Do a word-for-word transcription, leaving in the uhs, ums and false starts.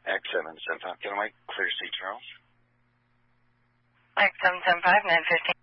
X seven seven five, can I clear C Charles? X seven seven five, nine fifteen.